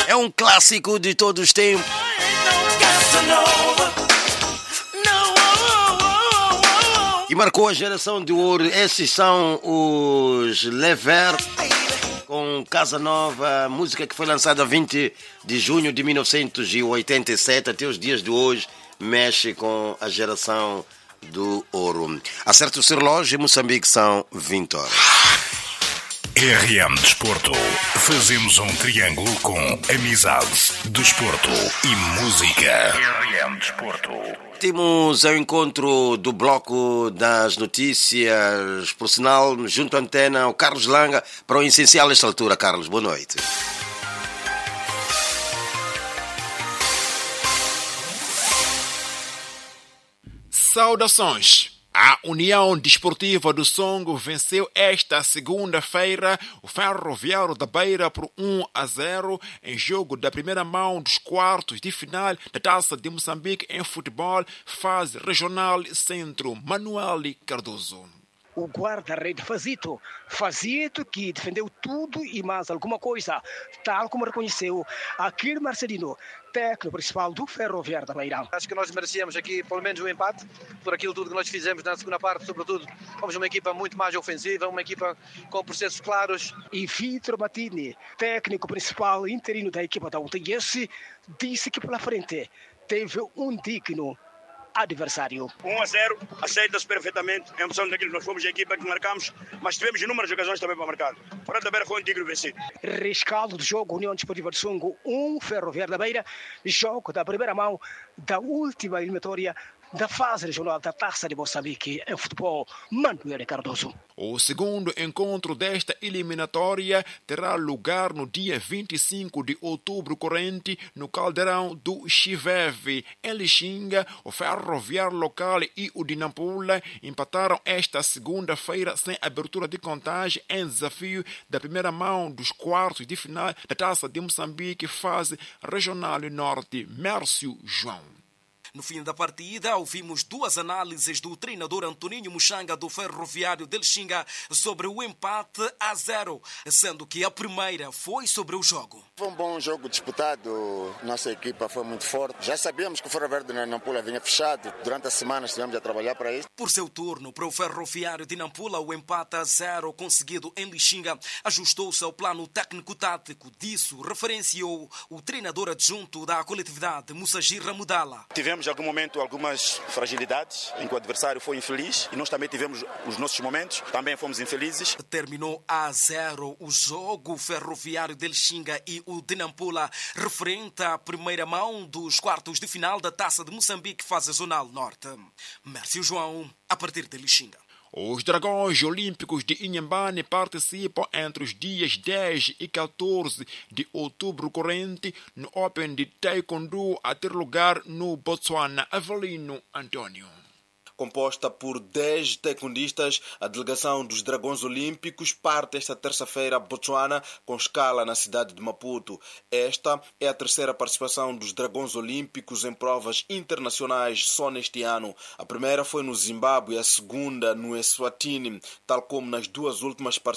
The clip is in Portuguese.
É um clássico de todos os tempos. E marcou a geração de ouro. Esses são os Lever com Casa Nova, música que foi lançada a 20 de junho de 1987 até os dias de hoje, mexe com a geração do ouro. Acerta o seu relógio, em Moçambique são 20 horas. RM Desporto. Fazemos um triângulo com amizade, desporto e música. RM Desporto. Temos o encontro do bloco das notícias, por sinal, junto à antena, o Carlos Langa, para o essencial nesta altura. Carlos, boa noite. Saudações! A União Desportiva do Songo venceu esta segunda-feira o Ferroviário da Beira por 1-0 em jogo da primeira mão dos quartos de final da Taça de Moçambique em futebol, fase regional Centro Manuel Cardoso. O guarda-rede Fazito que defendeu tudo e mais alguma coisa, tal como reconheceu Aquino Marcelino, técnico principal do Ferroviário da Beira. Acho que nós merecíamos aqui pelo menos um empate, por aquilo tudo que nós fizemos na segunda parte, sobretudo. Fomos uma equipa muito mais ofensiva, uma equipa com processos claros. E Vitor Matini, técnico principal interino da equipa da UTS, disse que pela frente teve um digno adversário. 1-0, aceita-se perfeitamente em função daquilo que nós fomos a equipa que marcamos, mas tivemos inúmeras ocasiões também para marcar. Portanto, a Beira foi um digno vencido. Rescaldo do jogo, União Desportiva do Songo 1, Ferroviário da Beira, jogo da primeira mão da última eliminatória da fase regional da Taça de Moçambique em futebol, Manuel Cardoso. O segundo encontro desta eliminatória terá lugar no dia 25 de outubro corrente no Caldeirão do Chiveve. Em Lixinga, o Ferroviário local e o de Nampula empataram esta segunda-feira sem abertura de contagem em desafio da primeira mão dos quartos de final da Taça de Moçambique, fase regional norte. Mércio João. No fim da partida, ouvimos duas análises do treinador Antoninho Muxanga do Ferroviário de Lixinga sobre o empate a 0, sendo que a primeira foi sobre o jogo. Foi um bom jogo disputado, nossa equipa foi muito forte. Já sabíamos que o Ferroviário de Nampula vinha fechado, durante a semana estivemos a trabalhar para isso. Por seu turno, para o Ferroviário de Nampula, o empate a 0 conseguido em Lixinga ajustou-se ao plano técnico-tático. Disso referenciou o treinador adjunto da coletividade, Mussagir Ramudala. Tivemos em algum momento algumas fragilidades em que o adversário foi infeliz e nós também tivemos os nossos momentos, também fomos infelizes. Terminou a 0 o jogo. Ferroviário de Lixinga e o de Nampula, referente à primeira mão dos quartos de final da Taça de Moçambique, fase zonal norte. Mércio João, a partir de Lixinga. Os Dragões Olímpicos de Inhambane participam entre os dias 10 e 14 de outubro corrente no Open de Taekwondo a ter lugar no Botswana. Avelino Antônio. Composta por 10 taekwondistas, a delegação dos Dragões Olímpicos parte esta terça-feira a Botswana, com escala na cidade de Maputo. Esta é a terceira participação dos Dragões Olímpicos em provas internacionais só neste ano. A primeira foi no Zimbábue e a segunda no Eswatini, tal como nas duas últimas participações